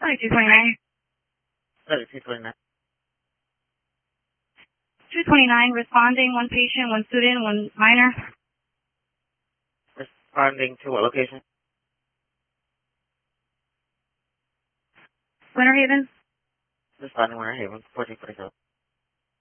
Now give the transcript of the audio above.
229. 3229. 229, responding, one patient, one student, one minor. Responding to what location? Winter Haven. Responding Winter Haven, 1447.